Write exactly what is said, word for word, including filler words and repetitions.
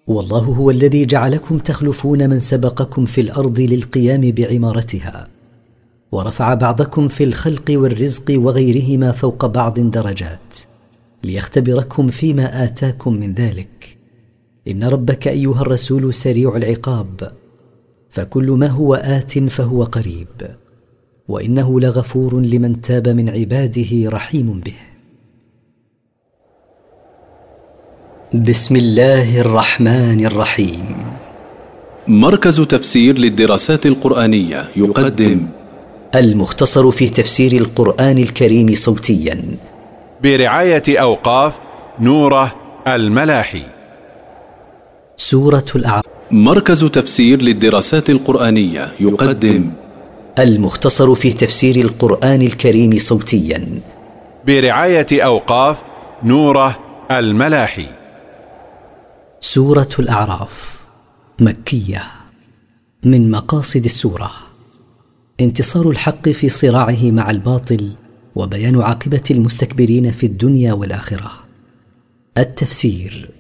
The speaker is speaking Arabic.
والله هو الذي جعلكم تخلفون من سبقكم في الأرض للقيام بعمارتها، ورفع بعضكم في الخلق والرزق وغيرهما فوق بعض درجات ليختبركم فيما آتاكم من ذلك. إن ربك أيها الرسول سريع العقاب، فكل ما هو آت فهو قريب، وإنه لغفور لمن تاب من عباده رحيم به. بسم الله الرحمن الرحيم. مركز تفسير للدراسات القرآنية يقدم المختصر في تفسير القرآن الكريم صوتيا برعاية أوقاف نوره الملاحي. سورة الأعراف. مركز تفسير للدراسات القرآنية يقدم المختصر في تفسير القرآن الكريم صوتيا برعاية أوقاف نوره الملاحي. سورة الأعراف مكية. من مقاصد السورة انتصار الحق في صراعه مع الباطل، وبيان عاقبة المستكبرين في الدنيا والآخرة. التفسير.